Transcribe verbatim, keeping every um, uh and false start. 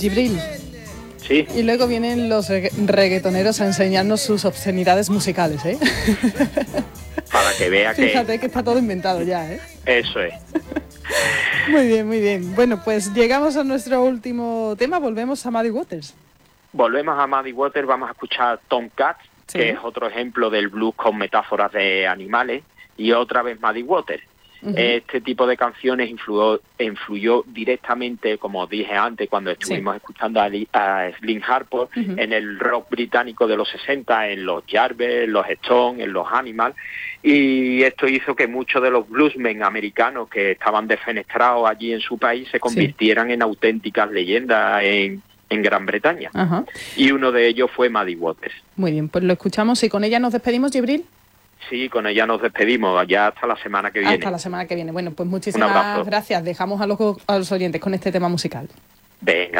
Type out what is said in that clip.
Gibril. Sí. Y luego vienen los regga- reggaetoneros a enseñarnos sus obscenidades musicales, ¿eh? Para que vea que... Fíjate que está todo inventado ya, ¿eh? Eso es. Muy bien, muy bien. Bueno, pues llegamos a nuestro último tema, volvemos a Muddy Waters. Volvemos a Muddy Waters, vamos a escuchar Tomcats, Sí. que es otro ejemplo del blues con metáforas de animales, y otra vez Muddy Waters. Uh-huh. Este tipo de canciones influyó, influyó directamente, como os dije antes, cuando estuvimos sí. escuchando a, a Slim Harper, uh-huh. en el rock británico de los sesenta, en los Yardbirds, en los Stones, en los Animals, y esto hizo que muchos de los bluesmen americanos que estaban defenestrados allí en su país se convirtieran sí. en auténticas leyendas en, en Gran Bretaña. Uh-huh. Y uno de ellos fue Muddy Waters. Muy bien, pues lo escuchamos y con ella nos despedimos, Gibril. Sí, con ella nos despedimos, ya hasta la semana que viene. Hasta la semana que viene. Bueno, pues muchísimas gracias. Dejamos a los, a los oyentes con este tema musical. Venga.